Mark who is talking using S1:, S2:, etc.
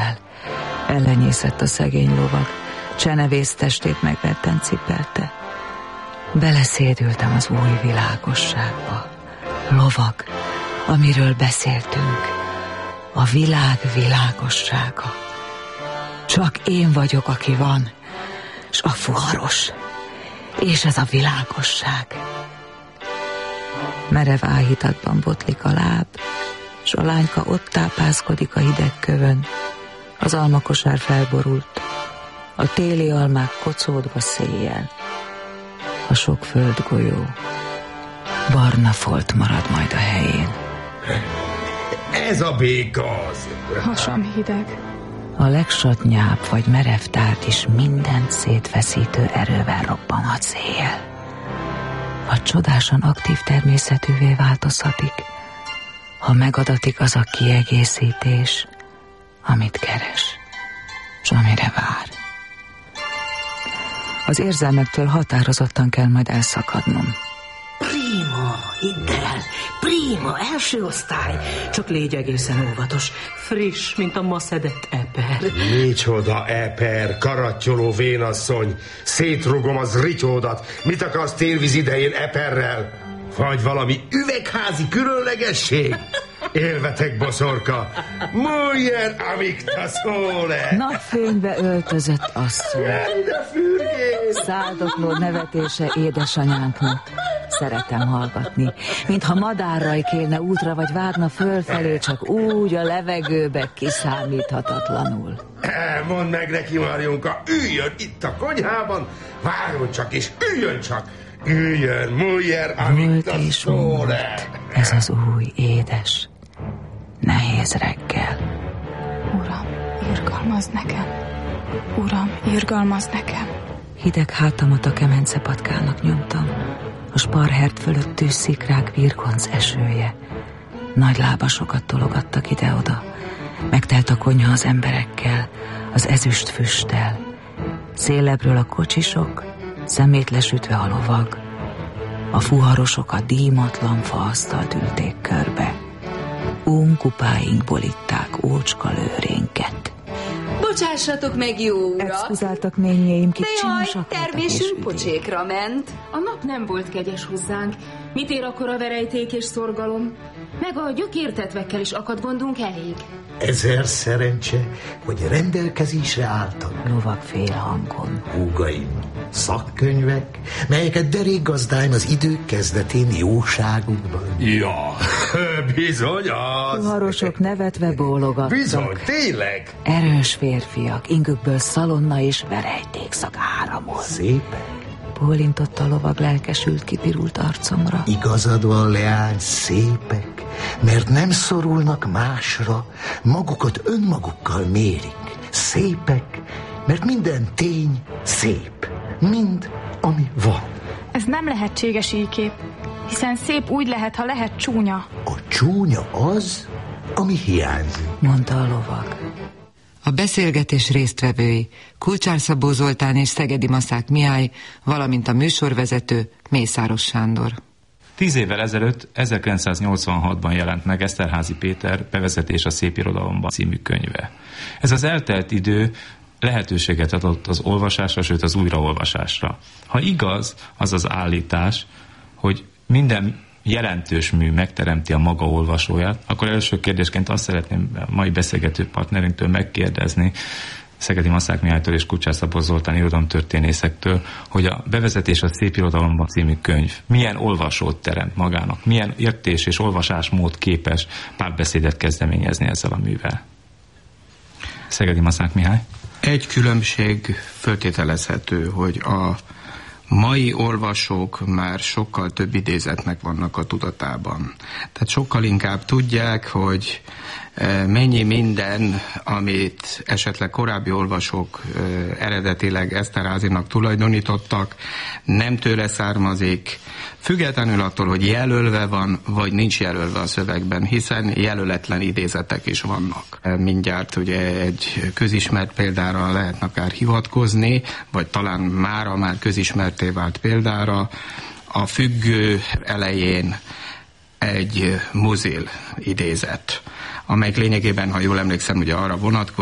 S1: erővel. Ellenyészett a szegény lovag, csenevész testét megverten cipelte. Beleszédültem az új világosságba. Lovag, amiről beszéltünk, a világ világossága. Csak én vagyok, aki van, s a fuharos, és ez a világosság. Merev áhítatban botlik a láb, s a lányka ott tápászkodik a hideg kövön. Az almakosár felborult, a téli almák kocódva széjjel. A sok földgolyó barna folt marad majd a helyén.
S2: Ez a béka az.
S3: Hasam hideg.
S1: A legsatnyább vagy merev tárgy is mindent szétfeszítő erővel robbanhat széjjel. A csodásan aktív természetűvé változhatik, ha megadatik az a kiegészítés, amit keres, s amire vár. Az érzelmektől határozottan kell majd elszakadnom.
S4: Prima, hidd el, prima, első osztály. Csak légy egészen óvatos, friss, mint a ma szedett eper.
S2: Micsoda eper, karattyoló vénasszony. Szétrugom az rityódat. Mit akarsz télvíz idején eperrel? Vagy valami üvegházi különlegesség? Élvetek, boszorka! Múljen, amikta szóle!
S1: Napfénybe öltözött asszony.
S2: De fürgés!
S1: Száldokló nevetése édesanyánknak. Szeretem hallgatni, mintha madárraj kérne útra, vagy vágna fölfelé, csak úgy a levegőbe kiszámíthatatlanul.
S2: Mondd meg neki, Marjonka, üljön itt a konyhában, várjon csak, és üljön csak! Üljön, múljen, amikta szóle!
S1: Ez az új, édes, nehéz reggel.
S3: Uram, irgalmazz nekem. Uram, irgalmazz nekem.
S1: Hideg hátamat a kemencepatkának nyomtam. A sparhert fölött tűzszikrák virgonc esője. Nagy lábasokat tologattak ide-oda. Megtelt a konyha az emberekkel, az ezüst füsttel. Szélebről a kocsisok, szemét lesütve a lovag. A fuharosok a díjmatlan faasztalt ülték körbe. Ónkupáinkból itták ócska lőrénket.
S5: Bocsássatok meg, jó urak!
S1: Exkuzáltak ményeim, kik
S5: de
S1: csinosak
S5: jaj, termésünk pocsékra ment.
S6: A nap nem volt kegyes hozzánk. Mit ér akkor a verejték és szorgalom? Meg a gyökértetvekkel is akad gondunk elég.
S7: Ezer szerencse, hogy rendelkezésre álltak.
S1: Lovag félhangon.
S7: Húgaim, szakkönyvek, melyeket derékgazdáim az idők kezdetén jóságukban.
S2: Ja, bizony az.
S1: Fuharosok nevetve bólogattak.
S2: Bizony, tényleg.
S1: Erős férfiak, ingükből szalonna és verejtékszag áramol.
S7: Szépek.
S1: Bólintott a lovag lelkesült, kipirult arcomra.
S7: Igazad van, leány, szépek, mert nem szorulnak másra, magukat önmagukkal mérik. Szépek, mert minden tény szép, mind, ami van.
S3: Ez nem lehetséges íjkép, hiszen szép úgy lehet, ha lehet csúnya.
S7: A csúnya az, ami hiányzik,
S1: mondta a lovag. A beszélgetés résztvevői Kulcsár Szabó Zoltán és Szegedi Maszák Mihály, valamint a műsorvezető Mészáros Sándor.
S8: 10 évvel ezelőtt, 1986-ban jelent meg Eszterházy Péter Bevezetés a szépirodalomba című könyve. Ez az eltelt idő lehetőséget adott az olvasásra, sőt az újraolvasásra. Ha igaz az az állítás, hogy minden jelentős mű megteremti a maga olvasóját, akkor első kérdésként azt szeretném a mai beszélgető partnerünktől megkérdezni, Szegedi Maszák Mihálytól és Kulcsár Szabó Zoltán irodalomtörténészektől, hogy a Bevezetés a szépirodalomba című könyv milyen olvasót teremt magának, milyen értés és olvasásmód képes párbeszédet kezdeményezni ezzel a művel. Szegedi Maszák Mihály.
S9: Egy különbség föltételezhető, hogy a mai olvasók már sokkal több idézetnek vannak a tudatában. Tehát sokkal inkább tudják, hogy mennyi minden, amit esetleg korábbi olvasók eredetileg Eszterházynak tulajdonítottak, nem tőle származik, függetlenül attól, hogy jelölve van, vagy nincs jelölve a szövegben, hiszen jelöletlen idézetek is vannak. Mindjárt ugye egy közismert példára lehetne akár hivatkozni, vagy talán mára már közismerté vált példára. A Függő elején egy Musil idézet, amelyik lényegében, ha jól emlékszem, ugye arra vonatkozik,